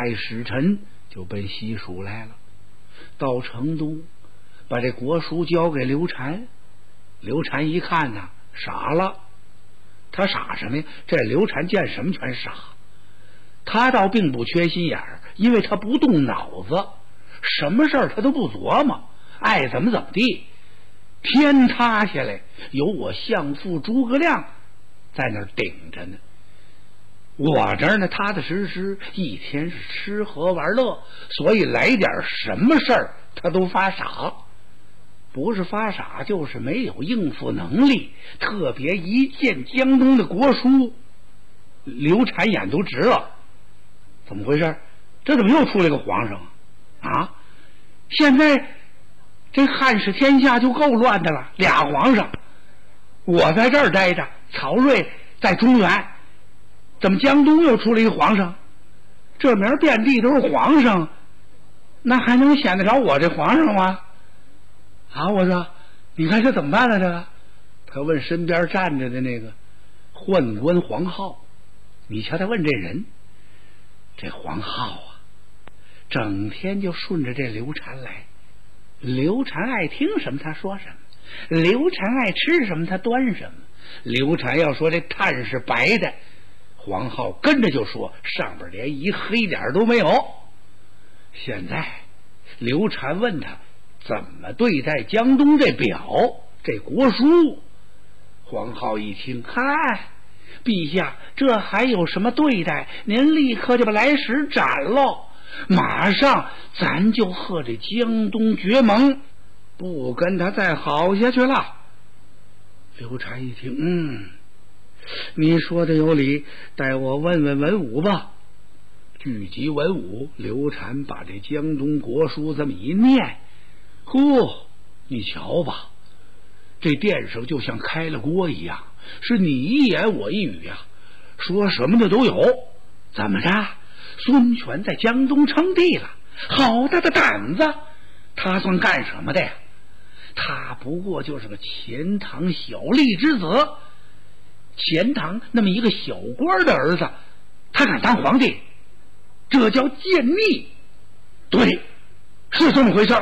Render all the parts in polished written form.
派使臣就奔西蜀来了。到成都，把这国书交给刘禅。刘禅一看呢，傻了。他傻什么呀？这刘禅见什么全傻。他倒并不缺心眼儿，因为他不动脑子，什么事儿他都不琢磨，爱怎么地。天塌下来，有我相父诸葛亮在那儿顶着呢。我这儿呢，踏踏实实，一天是吃喝玩乐，所以来点什么事儿他都发傻，不是发傻就是没有应付能力。特别一见江东的国书，刘禅眼都直了。怎么回事？这怎么又出来个皇上啊？现在这汉室天下就够乱的了，俩皇上，我在这儿待着，曹睿在中原，怎么江东又出了一个皇上？这名遍地都是皇上，那还能显得着我这皇上吗？啊，我说你看这怎么办呢？这个他问身边站着的那个宦官黄浩，你瞧他问这人，这黄浩啊，整天就顺着这刘禅来。刘禅爱听什么他说什么，刘禅爱吃什么他端什么。刘禅要说这炭是白的，黄浩跟着就说上边连一黑点都没有。现在刘禅问他怎么对待江东这表这国书，黄浩一听，嗨，陛下这还有什么对待？您立刻就把来使斩喽，马上咱就和这江东结盟，不跟他再好下去了。刘禅一听，你说的有理，待我问问文武吧。聚集文武，刘禅把这江东国书这么一念，你瞧吧，这殿上就像开了锅一样，是你一言我一语啊，说什么的都有。怎么着？孙权在江东称帝了，好大的胆子！他算干什么的呀？他不过就是个钱塘小吏之子，钱塘那么一个小官的儿子，他敢当皇帝？这叫奸逆。对，是这么回事。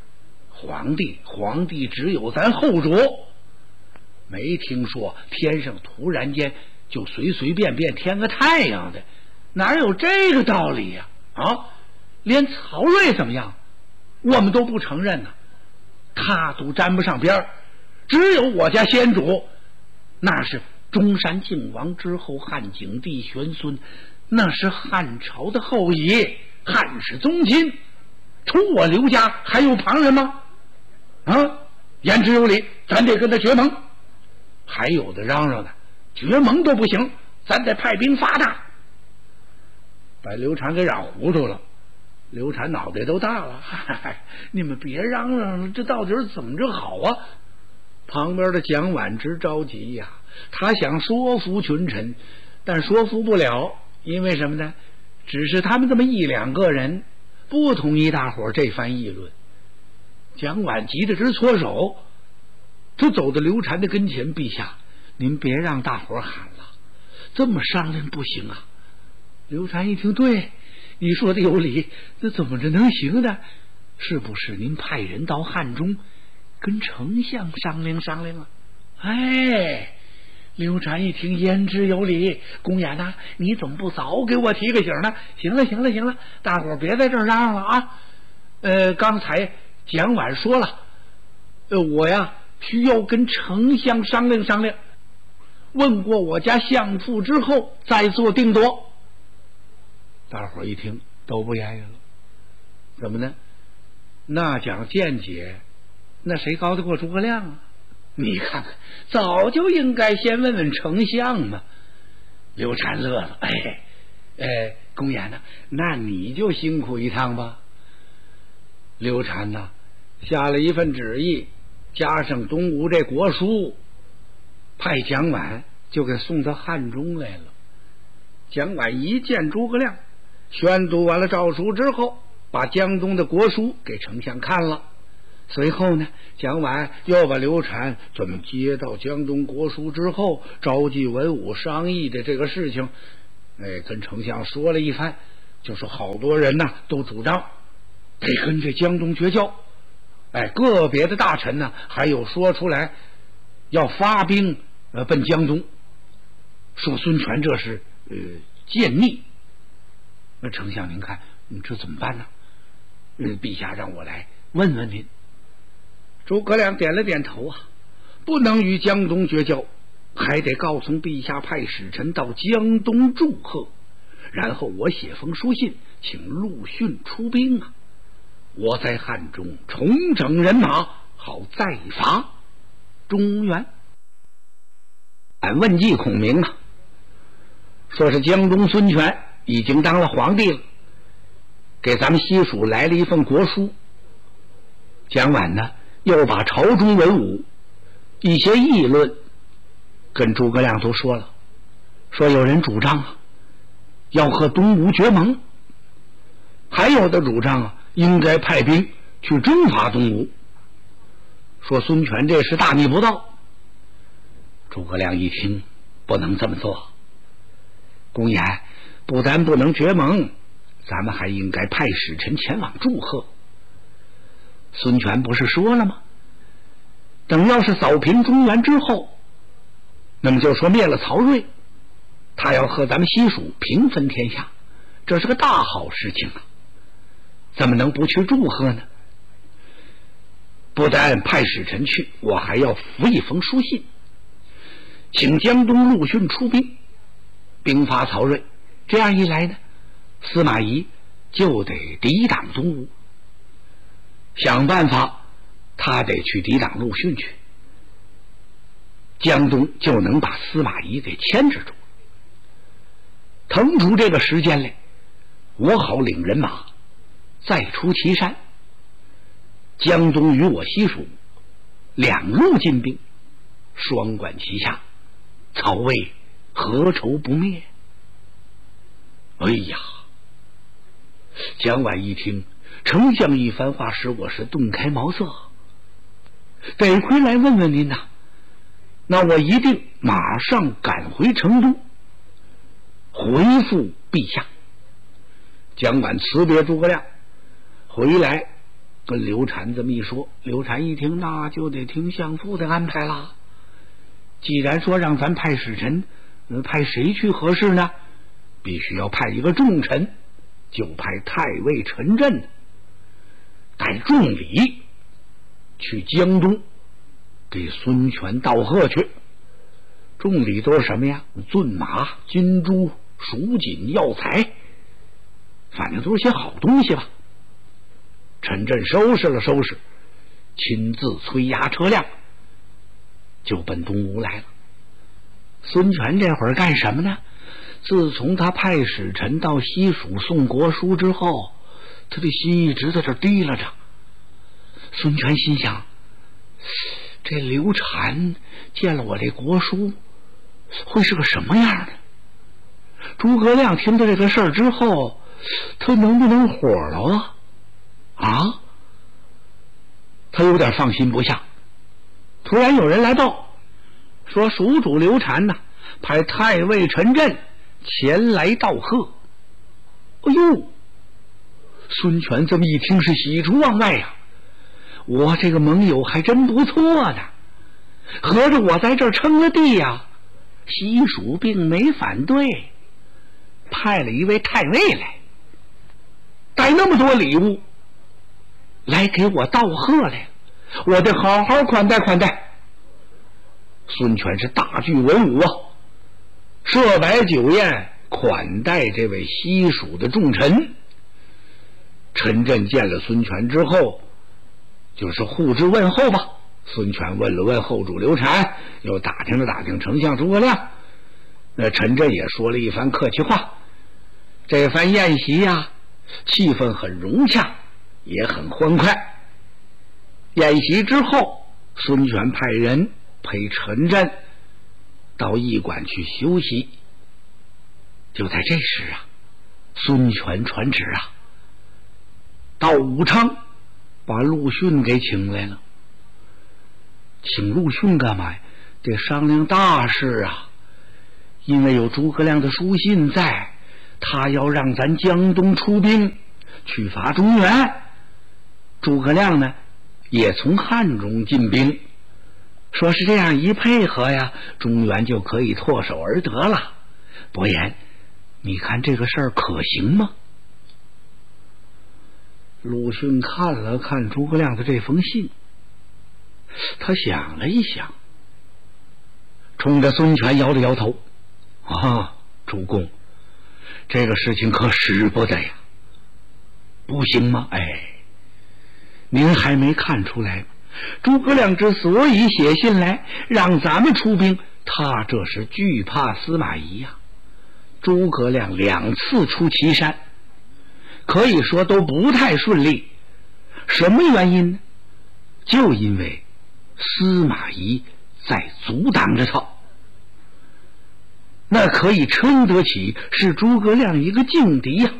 皇帝只有咱后主，没听说天上突然间就随便添个太阳的，哪有这个道理呀？连曹睿怎么样，我们都不承认呢，他都沾不上边儿。只有我家先主，那是中山靖王之后汉景帝玄孙，那是汉朝的后裔，汉室宗亲，除我刘家还有旁人吗？言之有理，咱得跟他结盟。还有的嚷嚷的结盟都不行，咱得派兵发大，把刘禅给嚷糊涂了。刘禅脑袋都大了，你们别嚷嚷了，这到底是怎么着好啊？旁边的蒋琬直着急呀，他想说服群臣，但说服不了，因为什么呢？只是他们这么一两个人，不同意大伙这番议论。蒋琬急得直搓手，就走到刘禅的跟前，陛下，您别让大伙喊了，这么商量不行啊。刘禅一听，对，你说的有理，那怎么着能行呢？是不是您派人到汉中跟丞相商量商量啊？刘禅一听，言之有理，公演呐，你怎么不早给我提个醒呢？行了，大伙别在这儿嚷嚷了啊。刚才蒋琬说了，我呀需要跟丞相商量商量，问过我家相父之后再做定夺。大伙一听都不言语了。怎么呢？那讲见解，那谁高得过诸葛亮啊？你看看，早就应该先问问丞相嘛。刘禅乐了，公演呢，那你就辛苦一趟吧。刘禅呢下了一份旨意，加上东吴这国书，派蒋琬就给送到汉中来了。蒋琬一见诸葛亮，宣读完了诏书之后，把江东的国书给丞相看了。随后呢，蒋琬又把刘禅怎么接到江东国书之后，召集文武商议的这个事情，跟丞相说了一番。 就说好多人呢都主张得跟这江东绝交，个别的大臣呢还有说出来要发兵奔江东，说孙权这是奸逆。那丞相您看这怎么办呢？陛下让我来问问您。诸葛亮点了点头啊，不能与江东绝交，还得告诉陛下派使臣到江东祝贺，然后我写封书信请陆逊出兵啊，我在汉中重整人马，好再伐中原。问计孔明啊，说是江东孙权已经当了皇帝了，给咱们西蜀来了一份国书。蒋琬呢又把朝中文武一些议论跟诸葛亮都说了，说有人主张啊要和东吴结盟，还有的主张啊应该派兵去征伐东吴，说孙权这是大逆不道。诸葛亮一听，不能这么做，公言不但不能结盟，咱们还应该派使臣前往祝贺。孙权不是说了吗？等要是扫平中原之后，那么就说灭了曹睿，他要和咱们西蜀平分天下，这是个大好事情啊，怎么能不去祝贺呢？不但派使臣去，我还要附一封书信，请江东陆逊出兵，兵伐曹睿。这样一来呢，司马懿就得抵挡东吴，想办法他得去抵挡陆逊去，江东就能把司马懿给牵制住。腾出这个时间来，我好领人马再出祁山，江东与我西蜀两路进兵，双管齐下，曹魏何愁不灭？哎呀，蒋琬一听丞相一番话，使我是顿开茅塞，得亏来问问您呐。那我一定马上赶回成都，回复陛下。蒋琬辞别诸葛亮，回来跟刘禅这么一说，刘禅一听，那就得听相父的安排啦。既然说让咱派使臣，派谁去合适呢？必须要派一个重臣，就派太尉陈震带重礼去江东给孙权道贺去。重礼都是什么呀？骏马、金珠、蜀锦、药材，反正都是些好东西吧。陈震收拾了收拾，亲自催押车辆就奔东吴来了。孙权这会儿干什么呢？自从他派使臣到西蜀送国书之后，他的心一直在这提拉着。孙权心想，这刘禅见了我这国书会是个什么样的？诸葛亮听到这个事儿之后，他能不能火了啊？他有点放心不下。突然有人来报，说蜀主刘禅呢派太尉陈震前来道贺。哎呦，孙权这么一听是喜出望外呀，我这个盟友还真不错呢，合着我在这儿称了帝呀，西蜀并没反对，派了一位太尉来，带那么多礼物来给我道贺来，我得好好款待款待。孙权是大聚文武啊，设摆酒宴款待这位西蜀的重臣。陈震见了孙权之后，就是互致问候吧。孙权问了问后主刘禅，又打听了打听丞相诸葛亮，那陈震也说了一番客气话。这番宴席呀，气氛很融洽，也很欢快。宴席之后，孙权派人陪陈震到驿馆去休息。就在这时啊，孙权传旨啊，到武昌把陆逊给请来了。请陆逊干嘛呀？得商量大事啊。因为有诸葛亮的书信在， 他要让咱江东出兵去伐中原。诸葛亮呢也从汉中进兵，说是这样一配合呀，中原就可以唾手而得了。伯言，你看这个事儿可行吗？鲁迅看了看诸葛亮的这封信，他想了一想，冲着孙权摇了摇头。主公，这个事情可使不得呀。不行吗？您还没看出来吗？诸葛亮之所以写信来让咱们出兵，他这是惧怕司马懿呀。诸葛亮2次出祁山，可以说都不太顺利。什么原因呢？就因为司马懿在阻挡着他，那可以称得起是诸葛亮一个劲敌呀。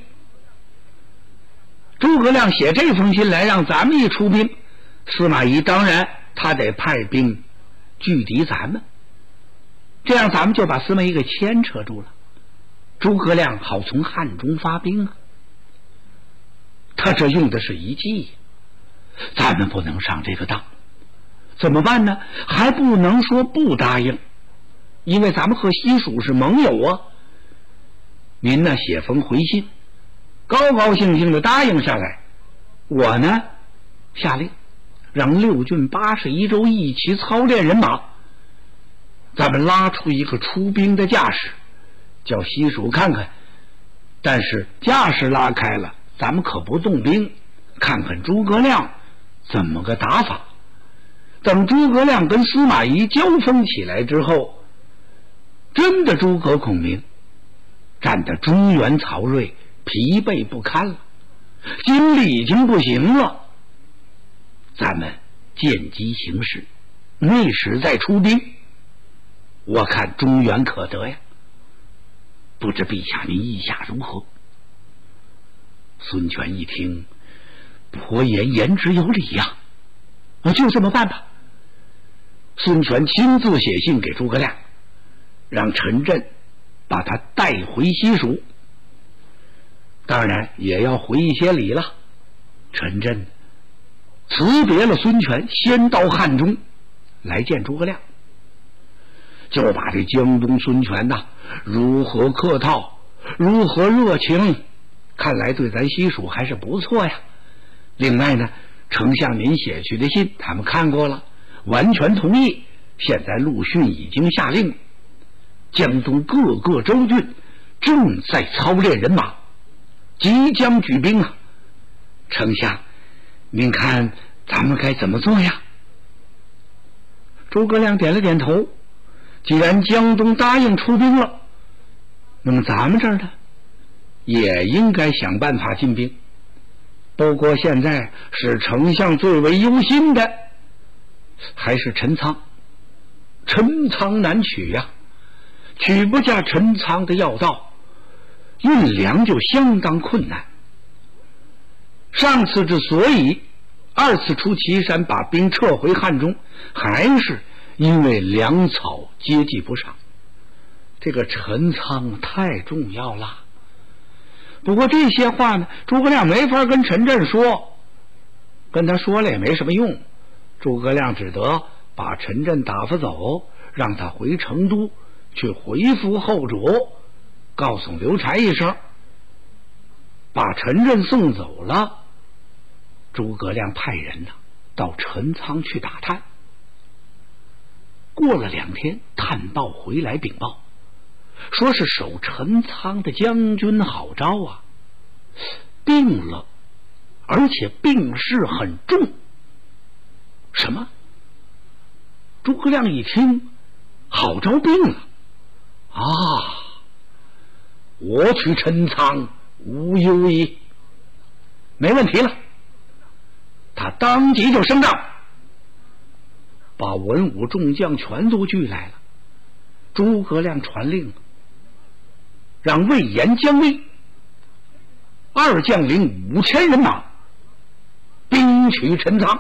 诸葛亮写这封信来让咱们一出兵，司马懿当然他得派兵拒敌咱们，这样咱们就把司马懿给牵扯住了，诸葛亮好从汉中发兵啊。他这用的是一计，咱们不能上这个当。怎么办呢？还不能说不答应，因为咱们和西蜀是盟友啊。您呢写封回信，高高兴兴的答应下来，我呢下令让6郡81州一起操练人马，咱们拉出一个出兵的架势，叫西蜀看看。但是架势拉开了，咱们可不动兵，看看诸葛亮怎么个打法。等诸葛亮跟司马懿交锋起来之后，真的诸葛孔明战得中原曹睿疲惫不堪了，精力已经不行了，咱们见机行事，那时再出兵，我看中原可得呀。不知陛下您意下如何？孙权一听，伯言言之有理呀，就这么办吧。孙权亲自写信给诸葛亮，让陈震把他带回西蜀，当然也要回一些礼了。陈震辞别了孙权，先到汉中来见诸葛亮，就把这江东孙权如何客套，如何热情，看来对咱西蜀还是不错呀。另外呢，丞相您写去的信他们看过了，完全同意。现在陆逊已经下令，江东各个州郡正在操练人马，即将举兵啊。丞相您看咱们该怎么做呀？诸葛亮点了点头，既然江东答应出兵了，那么咱们这儿呢也应该想办法进兵。不过现在是丞相最为忧心的还是陈仓。陈仓难取呀，取不下陈仓的要道，运粮就相当困难。上次之所以2次出祁山把兵撤回汉中，还是因为粮草接济不上，这个陈仓太重要了。不过这些话呢，诸葛亮没法跟陈震说，跟他说了也没什么用。诸葛亮只得把陈震打发走，让他回成都去回复后主，告诉刘禅一声，把陈震送走了。诸葛亮派人到陈仓去打探。过了2天，探报回来禀报，说是守陈仓的将军郝昭病了，而且病势很重。什么？诸葛亮一听，郝昭病了我取陈仓无忧矣，没问题了。他当即就升帐，把文武众将全都聚来了。诸葛亮传令，让魏延、姜维2将领5000人马兵取陈仓。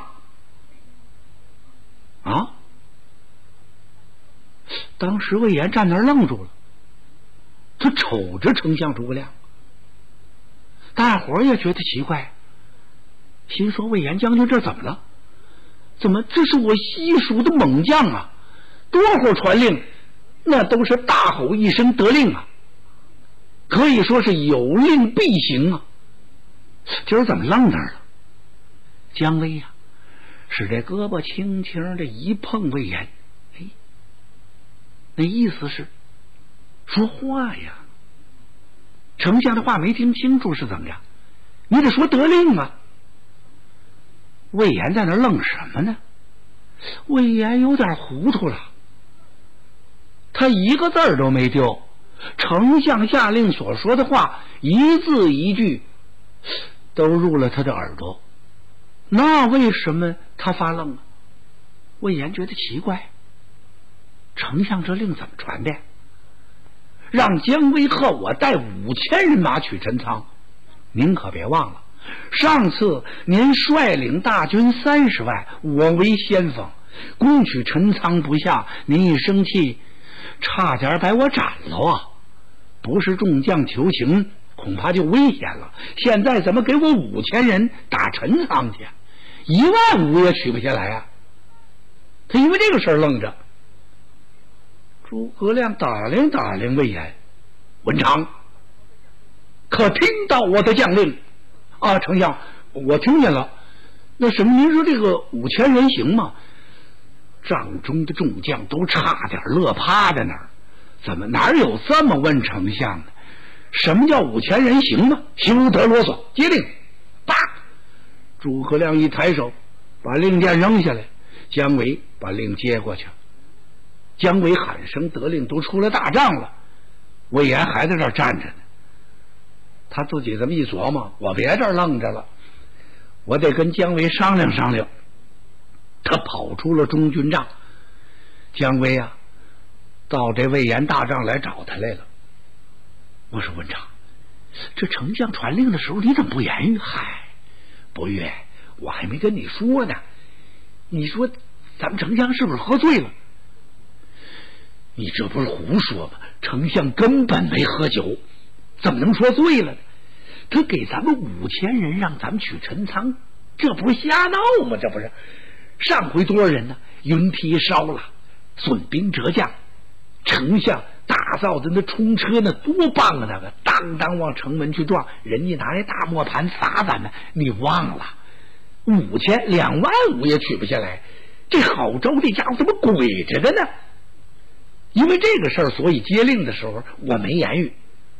当时魏延站那儿愣住了，他瞅着丞相诸葛亮， 大伙儿也觉得奇怪，心说魏延将军这怎么了？怎么这是我西蜀的猛将啊？多会儿传令，那都是大吼一声得令啊，可以说是有令必行啊。今儿怎么愣那儿了？姜维呀，使这胳膊轻轻的一碰魏延，哎，那意思是说话呀。丞相的话没听清楚是怎么着？你得说得令啊。魏延在那愣什么呢？魏延有点糊涂了，他一个字儿都没丢，丞相下令所说的话一字一句都入了他的耳朵，那为什么他发愣啊？魏延觉得奇怪，丞相这令怎么传的？让姜维和我带5000人马取陈仓，您可别忘了，上次您率领大军30万，我为先锋，攻取陈仓不下，您一生气，差点把我斩了啊！不是众将求情，恐怕就危险了。现在怎么给我5000人打陈仓去？15000也取不下来啊！他因为这个事儿愣着。诸葛亮打量打量魏延，文长，可听到我的将令啊？丞相，我听见了。那什么，您说这个5000人行吗？帐中的众将都差点乐趴在那儿，怎么哪有这么问丞相的？什么叫5000人行吗？休得啰嗦，接令！叭！诸葛亮一抬手，把令箭扔下来，姜维把令接过去。姜维喊声得令，都出了大帐了，魏延还在这儿站着呢。他自己这么一琢磨，我别这儿愣着了，我得跟姜维商量商量。他跑出了中军帐，姜维啊，到这魏延大帐来找他来了。我说文长，这丞相传令的时候你怎么不言语？嗨，不悦，我还没跟你说呢。你说咱们丞相是不是喝醉了？你这不是胡说吗？丞相根本没喝酒，怎么能说醉了呢？他给咱们5000人让咱们取陈仓，这不是瞎闹吗？这不是上回多少人呢？云梯烧了，损兵折将，丞相打造的那冲车那多棒啊！那个当当往城门去撞，人家拿那大磨盘砸咱们，你忘了？5000、25000也取不下来，这郝州这家伙怎么鬼着的呢？因为这个事儿，所以接令的时候我没言语。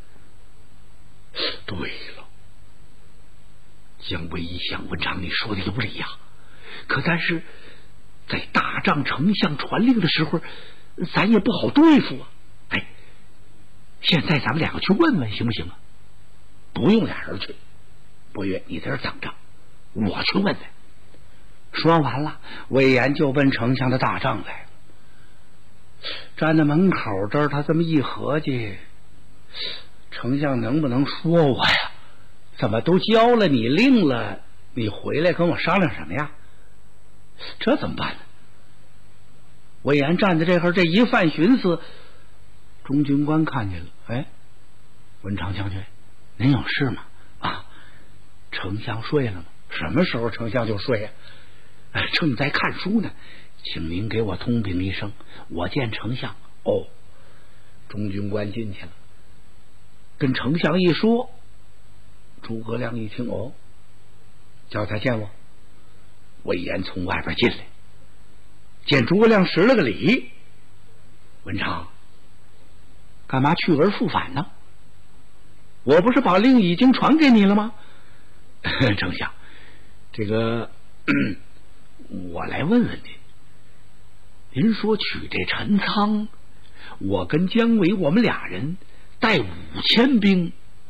对了，姜维一想，文长你说的有理呀，可但是在大帐丞相传令的时候，咱也不好对付啊。哎，现在咱们两个去问问行不行啊？不用俩人去，不约你在这等着，我去问问。说完了，魏延就奔丞相的大帐来了。站在门口这儿，他这么一合计，丞相能不能说我呀？怎么都交了你令了，你回来跟我商量什么呀？这怎么办呢？魏延站在这块，这一犯寻思，中军官看见了，哎，文长将军，您有事吗？啊，丞相睡了吗？什么时候丞相就睡呀？正在看书呢，请您给我通禀一声，我见丞相。哦，中军官进去了，跟丞相一说，诸葛亮一听，哦，叫他见我。魏延从外边进来，见诸葛亮施了个礼。文长，干嘛去而复返呢？我不是把令已经传给你了吗？丞相，这个我来问问您说取这陈仓，我跟姜维我们俩人带5000兵，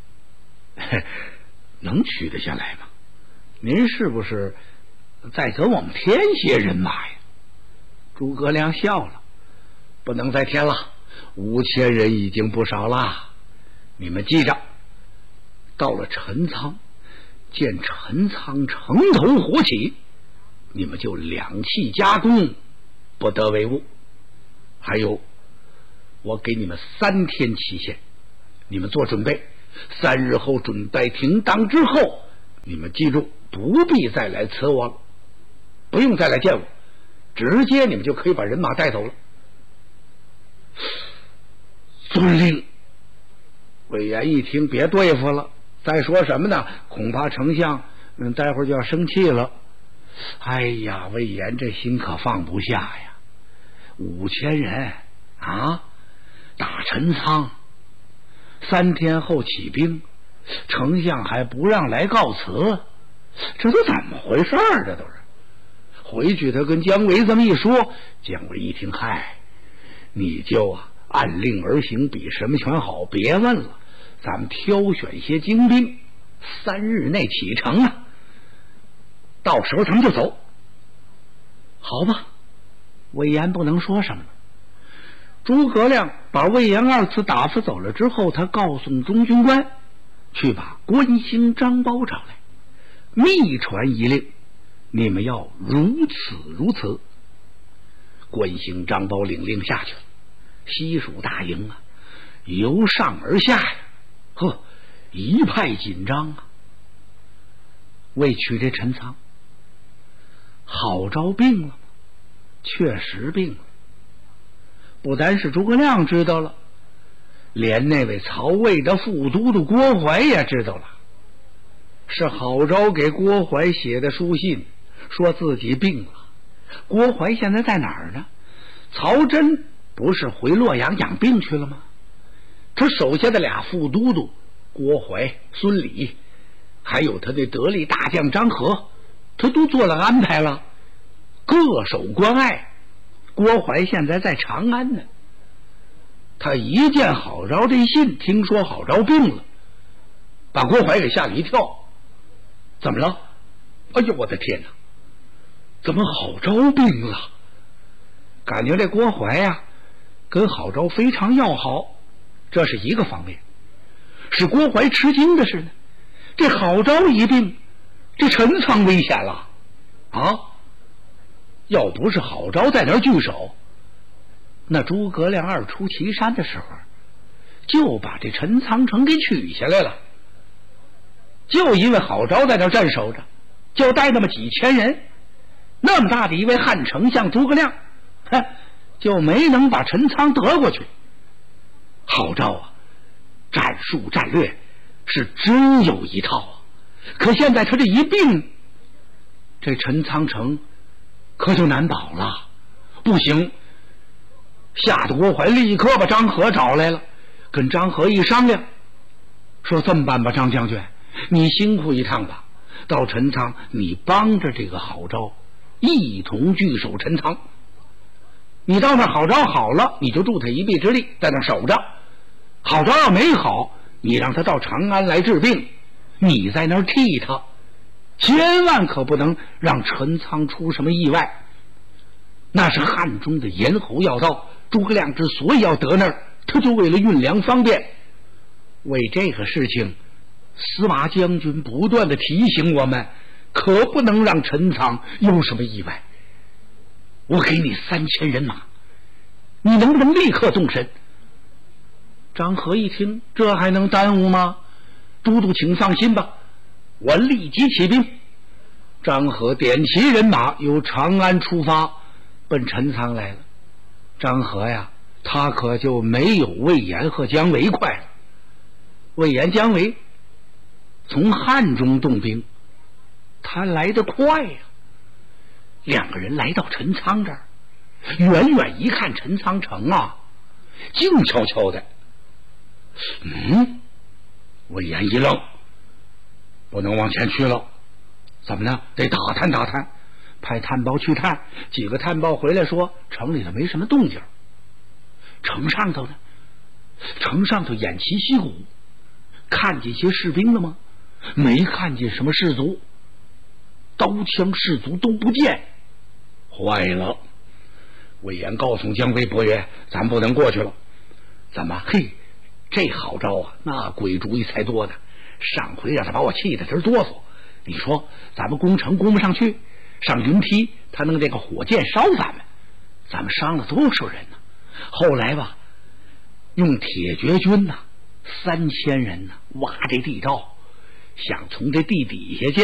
能取得下来吗？您是不是再给我们添些人马呀？诸葛亮笑了，不能再添了，5000人已经不少了。你们记着，到了陈仓，见陈仓城头火起，你们就两气夹攻，不得为误。还有，我给你们3天期限，你们做准备， 3日后准备停当之后，你们记住，不必再来辞我了，不用再来见我，直接你们就可以把人马带走了。遵令。魏延一听，别对付了，再说什么呢？恐怕丞相待会儿就要生气了。哎呀，魏延这心可放不下呀！5000人啊，打陈仓，3天后起兵，丞相还不让来告辞，这都怎么回事儿？这都是。回去他跟姜维这么一说，姜维一听，嗨，你就按令而行，比什么全好，别问了，咱们挑选些精兵，3日内启程啊，到时候咱们就走。好吧，魏延不能说什么了。诸葛亮把魏延2次打发走了之后，他告诉中军官去把关兴、张苞找来，密传一令，你们要如此如此。关兴、张苞领令下去了，西蜀大营由上而下呀，一派紧张啊。为取这陈仓，郝昭病了吗？确实病了。不单是诸葛亮知道了，连那位曹魏的副都督郭淮也知道了。是郝昭给郭淮写的书信，说自己病了。郭淮现在在哪儿呢？曹真不是回洛阳养病去了吗？他手下的俩副都督郭淮、孙礼，还有他的得力大将张合，他都做了安排了，各守关隘。郭淮现在在长安呢。他一见郝昭这信，听说郝昭病了，把郭淮给吓了一跳。怎么了？哎呦，我的天哪！怎么郝昭病了？感觉这郭淮跟郝昭非常要好，这是一个方面。使郭淮吃惊的是呢，这郝昭一病，这陈仓危险了啊！要不是郝昭在那儿据守，那诸葛亮2出祁山的时候，就把这陈仓城给取下来了。就因为郝昭在那儿镇守着，就带那么几千人，那么大的一位汉丞相诸葛亮，就没能把陈仓得过去。郝昭战术战略是真有一套可现在他这一病，这陈仓城可就难保了。不行，吓得郭淮立刻把张合找来了，跟张合一商量，说这么办吧，张将军，你辛苦一趟吧，到陈仓你帮着这个郝昭一同据守陈仓。你到那郝昭好了，你就助他一臂之力，在那守着。郝昭要没好，你让他到长安来治病，你在那儿替他，千万可不能让陈仓出什么意外。那是汉中的咽喉要道，诸葛亮之所以要得那儿，他就为了运粮方便。为这个事情，司马将军不断的提醒我们，可不能让陈仓有什么意外。我给你3000人马，你能不能立刻动身？张合一听，这还能耽误吗？都督请放心吧，我立即起兵。张合点齐人马，由长安出发，奔陈仓来了。张合他可就没有魏延和姜维快了。魏延、姜维从汉中动兵，他来得快2个人来到陈仓这儿，远远一看陈仓城静悄悄的。魏延一愣，不能往前去了，怎么呢？得打探打探，派探报去探。几个探报回来说，城里头没什么动静。城上头呢？城上头偃旗息鼓，看见些士兵了吗？没看见什么士卒，刀枪士卒都不见。坏了！魏延告诉姜维伯约，咱不能过去了。怎么？这郝昭那鬼主意才多呢，上回让他把我气得直哆嗦。你说咱们攻城攻不上去，上云梯他弄这个火箭烧咱们伤了多少人呢？后来用铁决军 3000人呢，挖这地道，想从这地底下